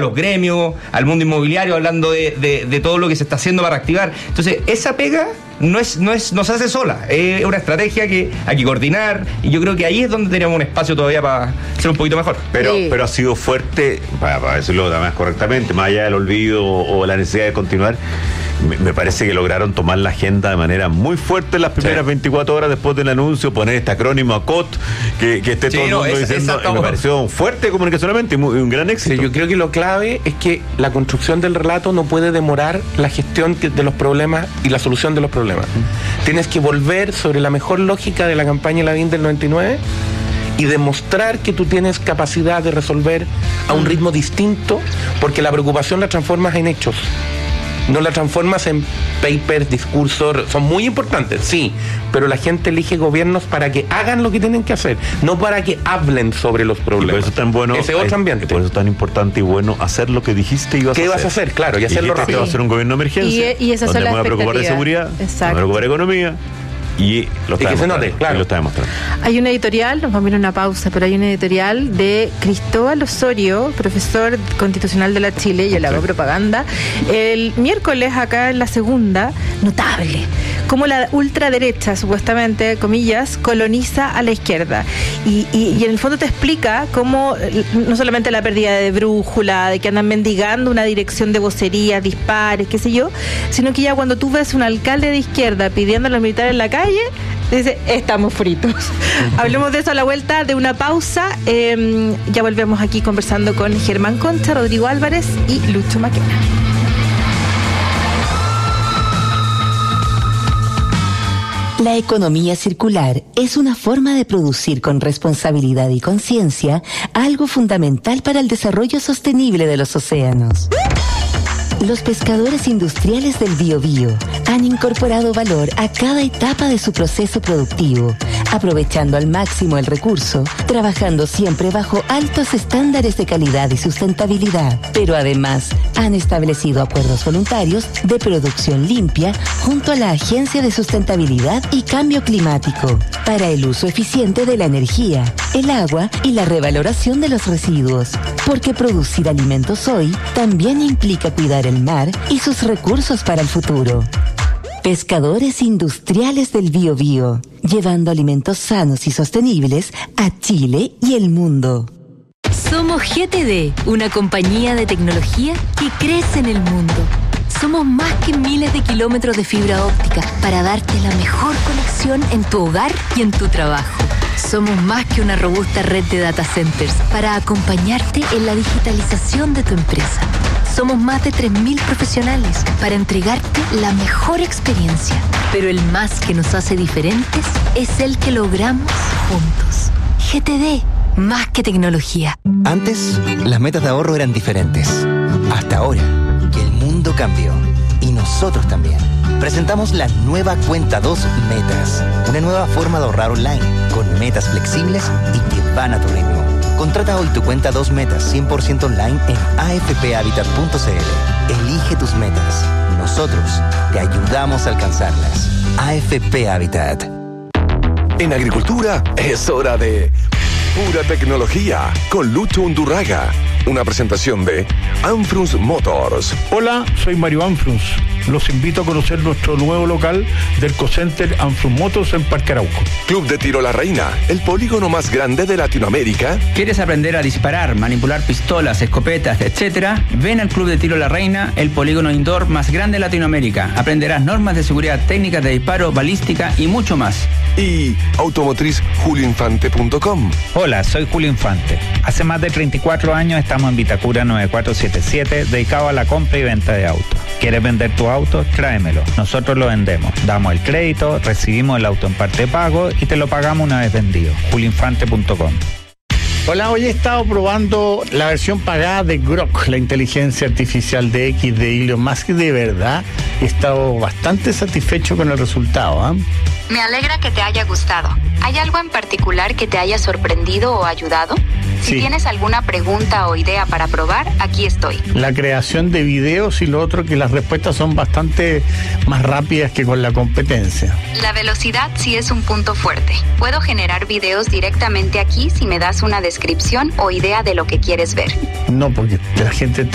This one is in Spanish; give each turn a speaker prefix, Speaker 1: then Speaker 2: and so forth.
Speaker 1: los gremios, al mundo inmobiliario, hablando de todo lo que se está haciendo para reactivar. Entonces, esa pega no se hace sola, es una estrategia que hay que coordinar, y yo creo que ahí es donde tenemos un espacio todavía para ser un poquito mejor.
Speaker 2: Pero ha sido fuerte, para decirlo más correctamente, más allá del olvido o la necesidad de continuar. Me parece que lograron tomar la agenda de manera muy fuerte en las primeras 24 horas después del anuncio, poner este acrónimo ACOT, que esté todo el mundo diciendo. Me pareció fuerte comunicacionalmente y un gran éxito.
Speaker 3: Sí, yo creo que lo clave es que la construcción del relato no puede demorar la gestión de los problemas y la solución de los problemas. Tienes que volver sobre la mejor lógica de la campaña Lavín del 99 y demostrar que tú tienes capacidad de resolver a un ritmo distinto, porque la preocupación la transformas en hechos. No la transformas en papers, discursos, son muy importantes, sí, pero la gente elige gobiernos para que hagan lo que tienen que hacer, no para que hablen sobre los problemas.
Speaker 2: Y por eso es tan bueno,
Speaker 3: ese otro ambiente.
Speaker 2: Por eso es tan importante y bueno hacer lo que dijiste ibas a hacer.
Speaker 3: ¿Qué vas a hacer? Claro, y hacerlo rápido.
Speaker 2: Va a ser un gobierno de emergencia,
Speaker 4: y esas son las expectativas.
Speaker 2: Me voy a preocupar de seguridad, me voy a preocupar de economía. Y lo está demostrando, claro. Lo está demostrando.
Speaker 4: Hay una editorial, nos vamos a ir a una pausa, pero hay una editorial de Cristóbal Osorio, profesor constitucional de la Chile, yo le hago propaganda, el miércoles acá en La Segunda, notable, cómo la ultraderecha, supuestamente, comillas, coloniza a la izquierda. Y en el fondo te explica cómo no solamente la pérdida de brújula, de que andan mendigando una dirección de vocerías, dispares, qué sé yo, sino que ya cuando tú ves un alcalde de izquierda pidiendo a los militares en la calle, dice, estamos fritos. Hablemos de eso a la vuelta de una pausa. Ya volvemos aquí conversando con Germán Concha, Rodrigo Álvarez y Lucho Maquena.
Speaker 5: La economía circular es una forma de producir con responsabilidad y conciencia algo fundamental para el desarrollo sostenible de los océanos. Los pescadores industriales del Biobío han incorporado valor a cada etapa de su proceso productivo, aprovechando al máximo el recurso, trabajando siempre bajo altos estándares de calidad y sustentabilidad. Pero además, han establecido acuerdos voluntarios de producción limpia junto a la Agencia de Sustentabilidad y Cambio Climático para el uso eficiente de la energía, el agua y la revaloración de los residuos. Porque producir alimentos hoy también implica cuidar el mar y sus recursos para el futuro. Pescadores industriales del Biobío, llevando alimentos sanos y sostenibles a Chile y el mundo.
Speaker 6: Somos GTD, una compañía de tecnología que crece en el mundo. Somos más que miles de kilómetros de fibra óptica para darte la mejor conexión en tu hogar y en tu trabajo. Somos más que una robusta red de data centers para acompañarte en la digitalización de tu empresa. Somos más de 3.000 profesionales para entregarte la mejor experiencia. Pero el más que nos hace diferentes es el que logramos juntos. GTD, más que tecnología.
Speaker 7: Antes, las metas de ahorro eran diferentes. Hasta ahora, que el mundo cambió. Y nosotros también. Presentamos la nueva Cuenta 2 Metas. Una nueva forma de ahorrar online, con metas flexibles y que van a tu ritmo. Contrata hoy tu Cuenta 2 Metas 100% online en afphabitat.cl. Elige tus metas. Nosotros te ayudamos a alcanzarlas. AFP Habitat.
Speaker 8: En agricultura es hora de pura tecnología con Lucho Undurraga. Una presentación de Anfrunz Motors.
Speaker 9: Hola, soy Mario Anfrunz. Los invito a conocer nuestro nuevo local del Cocenter Anfrunz Motors en Parque Arauco.
Speaker 8: Club de Tiro La Reina, el polígono más grande de Latinoamérica.
Speaker 10: ¿Quieres aprender a disparar, manipular pistolas, escopetas, etcétera? Ven al Club de Tiro La Reina, el polígono indoor más grande de Latinoamérica. Aprenderás normas de seguridad, técnicas de disparo, balística y mucho más.
Speaker 8: Y automotriz.julioinfante.com.
Speaker 11: Hola, soy Julio Infante. Hace más de 34 años estamos en Vitacura 9477, dedicado a la compra y venta de autos. ¿Quieres vender tu auto? Tráemelo. Nosotros lo vendemos. Damos el crédito, recibimos el auto en parte de pago y te lo pagamos una vez vendido. julioinfante.com.
Speaker 9: Hola, hoy he estado probando la versión pagada de Grok, la inteligencia artificial de X de Elon Musk, y de verdad he estado bastante satisfecho con el resultado, ¿eh?
Speaker 12: Me alegra que te haya gustado. ¿Hay algo en particular que te haya sorprendido o ayudado? Si tienes alguna pregunta o idea para probar, aquí estoy.
Speaker 9: La creación de videos y lo otro, que las respuestas son bastante más rápidas que con la competencia.
Speaker 12: La velocidad sí es un punto fuerte. Puedo generar videos directamente aquí si me das una descripción o idea de lo que quieres ver.
Speaker 9: No, porque la gente